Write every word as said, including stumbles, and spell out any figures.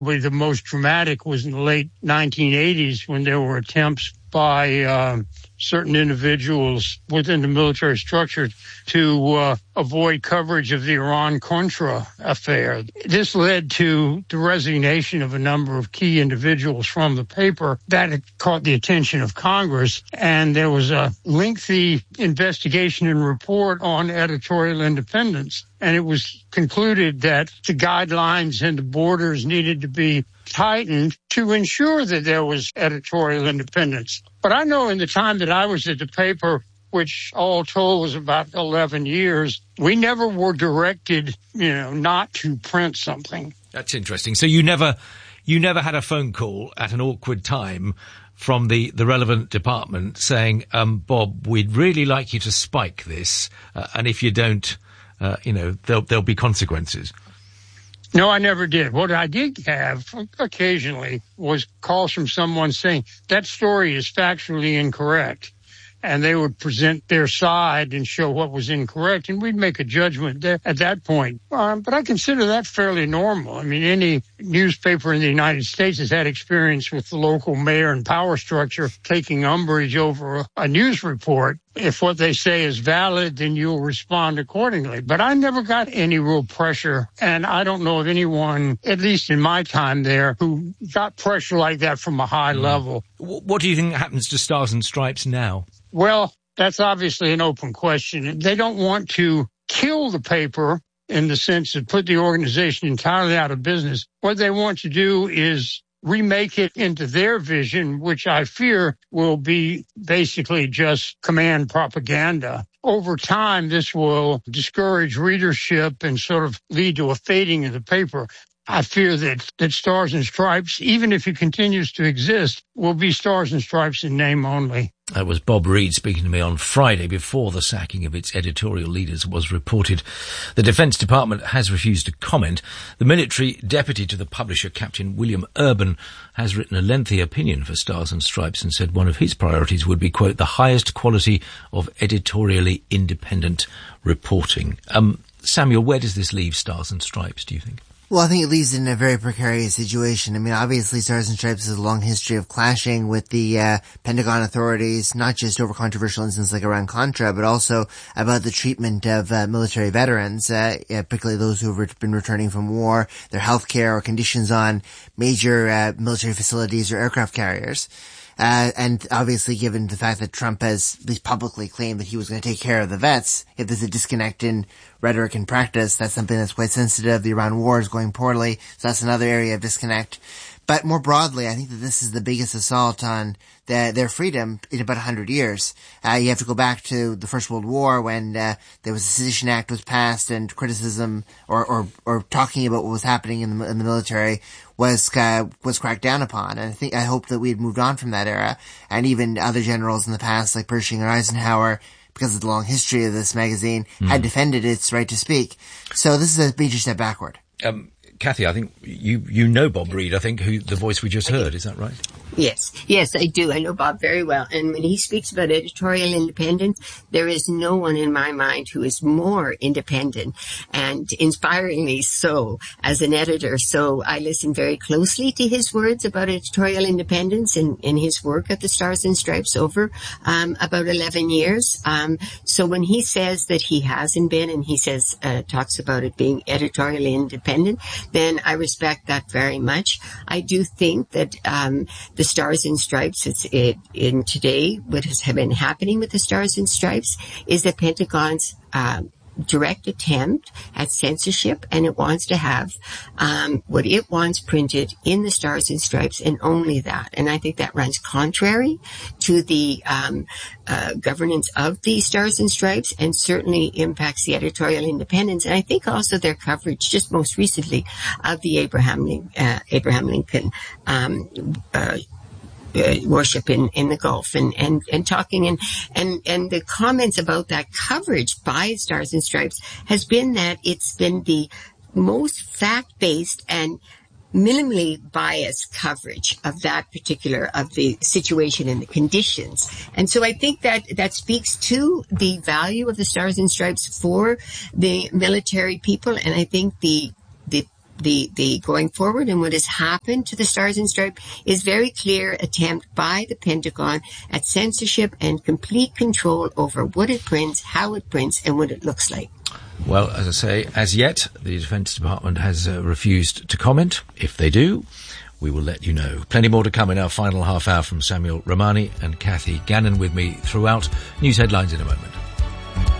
The most dramatic was in the late nineteen eighties when there were attempts by um, certain individuals within the military structure to uh, avoid coverage of the Iran-Contra affair. This led to the resignation of a number of key individuals from the paper. That had caught the attention of Congress, and there was a lengthy investigation and report on editorial independence. And it was concluded that the guidelines and the borders needed to be tightened to ensure that there was editorial independence. But I know in the time that I was at the paper, which all told was about eleven years, we never were directed, you know, not to print something. That's interesting. So you never, you never had a phone call at an awkward time from the, the relevant department saying, um, Bob, we'd really like you to spike this, uh, and if you don't, uh, you know, there'll, there'll be consequences. No, I never did. What I did have occasionally was calls from someone saying that story is factually incorrect. And they would present their side and show what was incorrect, and we'd make a judgment there at that point. Um, but I consider that fairly normal. I mean, any newspaper in the United States has had experience with the local mayor and power structure taking umbrage over a, a news report. If what they say is valid, then you'll respond accordingly. But I never got any real pressure, and I don't know of anyone, at least in my time there, who got pressure like that from a high mm. level. What do you think happens to Stars and Stripes now? Well, that's obviously an open question. They don't want to kill the paper in the sense of put the organization entirely out of business. What they want to do is remake it into their vision, which I fear will be basically just command propaganda. Over time, this will discourage readership and sort of lead to a fading of the paper. I fear that, that Stars and Stripes, even if it continues to exist, will be Stars and Stripes in name only. That was Bob Reid speaking to me on Friday before the sacking of its editorial leaders was reported. The Defence Department has refused to comment. The military deputy to the publisher, Captain William Urban, has written a lengthy opinion for Stars and Stripes and said one of his priorities would be, quote, the highest quality of editorially independent reporting. Um, Samuel, where does this leave Stars and Stripes, do you think? Well, I think it leaves it in a very precarious situation. I mean, obviously, Stars and Stripes has a long history of clashing with the uh, Pentagon authorities, not just over controversial incidents like Iran-Contra, but also about the treatment of uh, military veterans, uh, particularly those who have been returning from war, their health care or conditions on major uh, military facilities or aircraft carriers. Uh, and obviously given the fact that Trump has at least publicly claimed that he was going to take care of the vets, if there's a disconnect in rhetoric and practice, that's something that's quite sensitive. The Iran war is going poorly, so that's another area of disconnect. But more broadly, I think that this is the biggest assault on the, their freedom in about one hundred years. Uh, you have to go back to the First World War when uh, there was a Sedition Act was passed and criticism or, or, or talking about what was happening in the, in the military was uh, was cracked down upon. And I think I hope that we had moved on from that era. And even other generals in the past, like Pershing or Eisenhower, because of the long history of this magazine, mm. had defended its right to speak. So this is a major step backward. Um, Kathy, I think you, you know Bob Reid, I think, who the voice we just heard. Is that right? Yes. Yes, I do. I know Bob very well. And when he speaks about editorial independence, there is no one in my mind who is more independent and inspiringly so as an editor. So I listen very closely to his words about editorial independence in, in his work at the Stars and Stripes over um, about eleven years. Um, so when he says that he hasn't been, and he says, uh, talks about it being editorially independent, then I respect that very much. I do think that um, the Stars and Stripes, it's, it, in today, what has been happening with the Stars and Stripes is the Pentagon's uh, direct attempt at censorship, and it wants to have um, what it wants printed in the Stars and Stripes, and only that. And I think that runs contrary to the um, uh, governance of the Stars and Stripes, and certainly impacts the editorial independence. And I think also their coverage, just most recently, of the Abraham, Lin- uh, Abraham Lincoln um, uh, Uh, worship in, in the Gulf, and, and, and talking and, and, and the comments about that coverage by Stars and Stripes has been that it's been the most fact-based and minimally biased coverage of that particular, of the situation and the conditions. And so I think that that speaks to the value of the Stars and Stripes for the military people, and I think the, the the, the going forward and what has happened to the Stars and Stripes is very clear attempt by the Pentagon at censorship and complete control over what it prints, how it prints, and what it looks like. Well, as I say, as yet, the Defence Department has uh, refused to comment. If they do, we will let you know. Plenty more to come in our final half hour from Samuel Romani and Kathy Gannon with me throughout. News headlines in a moment.